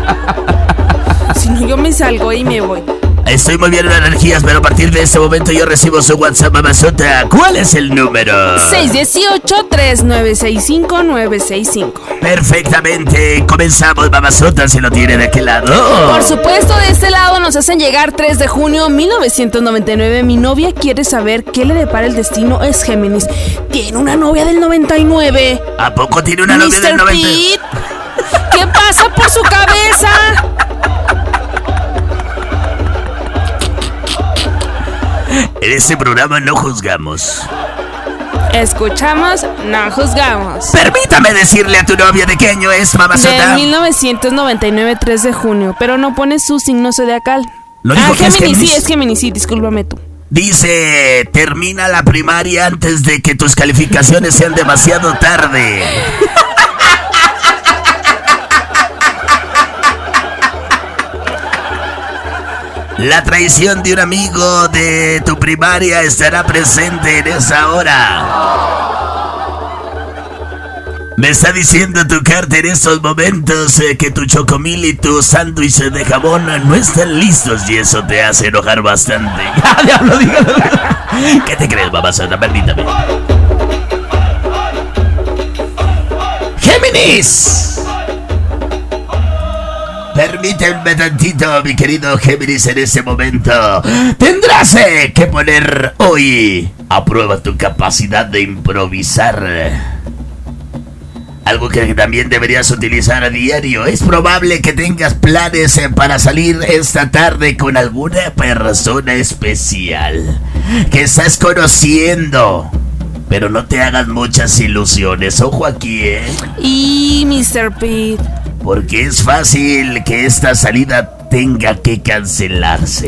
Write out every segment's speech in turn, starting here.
Si no, yo me salgo y me voy. Estoy moviendo energías, pero a partir de este momento yo recibo su WhatsApp, mamazota. ¿Cuál es el número? 618-3965-965. Perfectamente. Comenzamos, mamazota, si lo tiene de aquel lado. Por supuesto, de este lado nos hacen llegar 3 de junio 1999. Mi novia quiere saber qué le depara el destino. Es Géminis. Tiene una novia del 99. ¿A poco tiene una novia del 99? Pete, ¿qué pasa por su cabeza? En este programa no juzgamos. Escuchamos, no juzgamos. Permítame decirle a tu novia de qué año es, mamazota. De 1999, 3 de junio, pero no pone su signo zodiacal. ¿Lo dijo que es Géminis, Géminis? sí, es Géminis, sí, discúlpame tú. Dice, termina la primaria antes de que tus calificaciones sean demasiado tarde. La traición de un amigo de tu primaria estará presente en esa hora. Me está diciendo tu carta en estos momentos que tu chocomil y tu sándwich de jamón no están listos y eso te hace enojar bastante. ¡Ah, diablo, dígalo! ¿Qué te crees, mamazota? Permítame. ¡Géminis! Permítanme tantito, mi querido Géminis, en este momento. Tendrás que poner hoy a prueba tu capacidad de improvisar. Algo que también deberías utilizar a diario. Es probable que tengas planes para salir esta tarde con alguna persona especial que estás conociendo. Pero no te hagas muchas ilusiones. Ojo aquí, Y Mr. Pete, porque es fácil que esta salida tenga que cancelarse.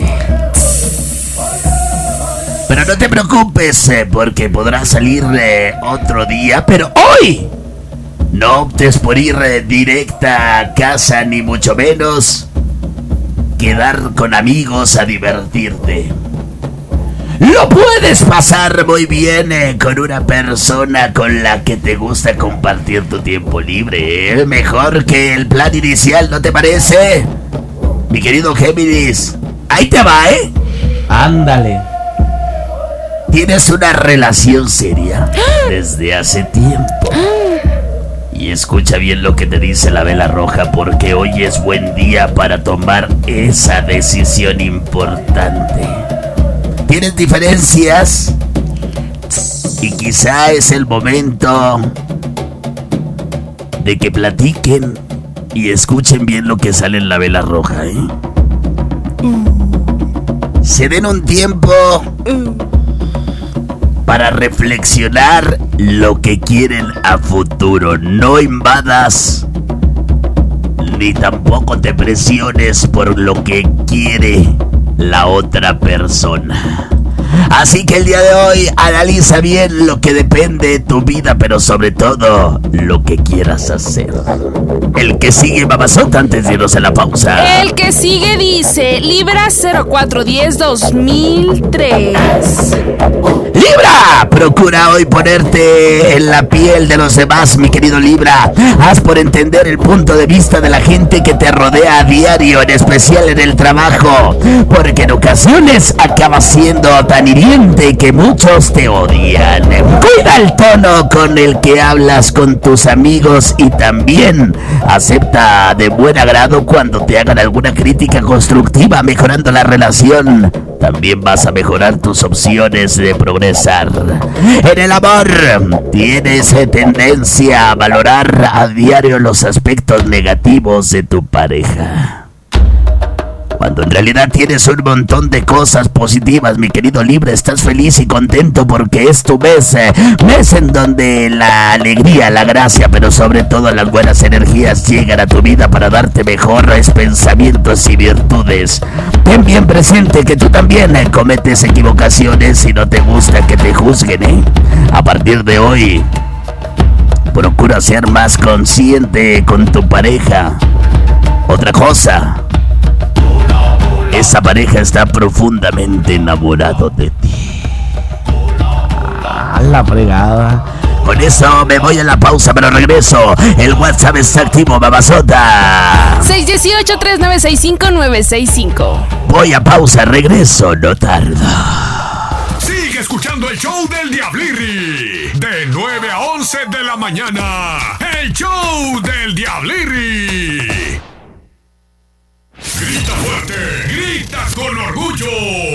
Pero no te preocupes, porque podrás salir otro día. Pero hoy no optes por ir directa a casa, ni mucho menos quedar con amigos a divertirte. Lo puedes pasar muy bien con una persona con la que te gusta compartir tu tiempo libre. Mejor que el plan inicial, ¿no te parece? Mi querido Géminis, ahí te va, Ándale. Tienes una relación seria desde hace tiempo. Y escucha bien lo que te dice la vela roja, porque hoy es buen día para tomar esa decisión importante. ¿Tienes diferencias? Y quizá es el momento de que platiquen y escuchen bien lo que sale en la vela roja, Se den un tiempo para reflexionar lo que quieren a futuro. No invadas ni tampoco te presiones por lo que quiere la otra persona. Así que el día de hoy analiza bien lo que depende de tu vida, pero sobre todo lo que quieras hacer. El que sigue, mamazota, antes de irnos a la pausa. el que sigue dice Libra 0410-2003. ¡Libra! Procura hoy ponerte en la piel de los demás, mi querido Libra. Haz por entender el punto de vista de la gente que te rodea a diario, en especial en el trabajo, porque en ocasiones acabas siendo tan hiriente que muchos te odian. Cuida el tono con el que hablas con tus amigos y también acepta de buen agrado cuando te hagan alguna crítica constructiva, mejorando la relación. También vas a mejorar tus opciones de progresar. En el amor, tienes tendencia a valorar a diario los aspectos negativos de tu pareja, cuando en realidad tienes un montón de cosas positivas, mi querido Libra. Estás feliz y contento porque es tu mes en donde la alegría, la gracia, pero sobre todo las buenas energías llegan a tu vida para darte mejores pensamientos y virtudes. Ten bien presente que tú también cometes equivocaciones y no te gusta que te juzguen, A partir de hoy, procura ser más consciente con tu pareja. Otra cosa, esa pareja está profundamente enamorado de ti. A la fregada. Con eso me voy a la pausa, pero regreso. El WhatsApp está activo, babazota. 618-3965-965. Voy a pausa, regreso, no tarda. Sigue escuchando el show del Diablirri. De 9 a 11 de la mañana. El show del Diablirri. Grita fuerte, grita con orgullo.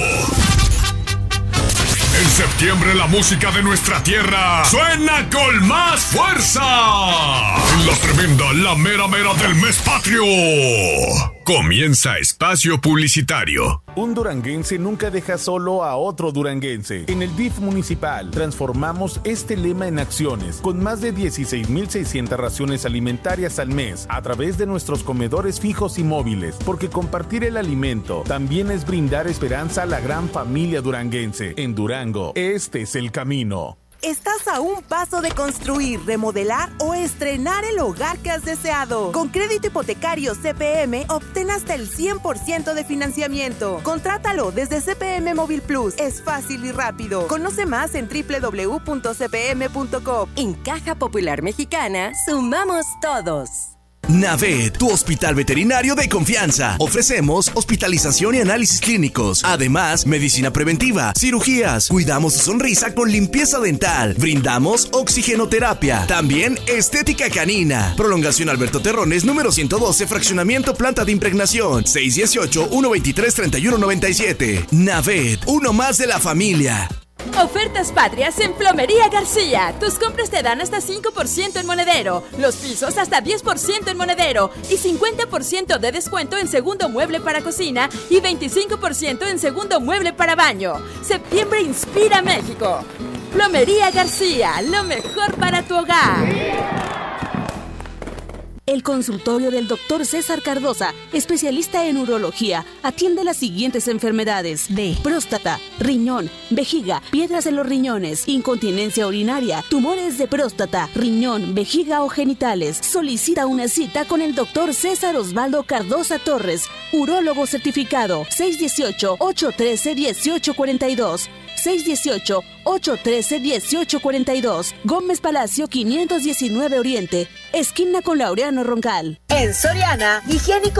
En septiembre la música de nuestra tierra suena con más fuerza. La tremenda, la mera mera del mes patrio. Comienza espacio publicitario. Un duranguense nunca deja solo a otro duranguense. En el DIF municipal transformamos este lema en acciones con más de 16,600 raciones alimentarias al mes a través de nuestros comedores fijos y móviles, porque compartir el alimento también es brindar esperanza a la gran familia duranguense. En Durango, este es el camino. Estás a un paso de construir, remodelar o estrenar el hogar que has deseado. Con crédito hipotecario CPM, obtén hasta el 100% de financiamiento. Contrátalo desde CPM Móvil Plus. Es fácil y rápido. Conoce más en www.cpm.com. En Caja Popular Mexicana, sumamos todos. Navet, tu hospital veterinario de confianza. Ofrecemos hospitalización y análisis clínicos. Además, medicina preventiva, cirugías. Cuidamos su sonrisa con limpieza dental. Brindamos oxigenoterapia. También estética canina. Prolongación Alberto Terrones, número 112, fraccionamiento planta de impregnación. 618-123-3197. Navet, uno más de la familia. Ofertas patrias en Plomería García. Tus compras te dan hasta 5% en monedero. Los pisos hasta 10% en monedero. Y 50% de descuento en segundo mueble para cocina. Y 25% en segundo mueble para baño. Septiembre inspira México. Plomería García, lo mejor para tu hogar. El consultorio del Dr. César Cardosa, especialista en urología, atiende las siguientes enfermedades de próstata, riñón, vejiga, piedras en los riñones, incontinencia urinaria, tumores de próstata, riñón, vejiga o genitales. Solicita una cita con el Dr. César Osvaldo Cardosa Torres, urólogo certificado. 618-813-1842. 618-813-1842. Gómez Palacio 519 Oriente, esquina con Laureano Roncal. En Soriana, higiénico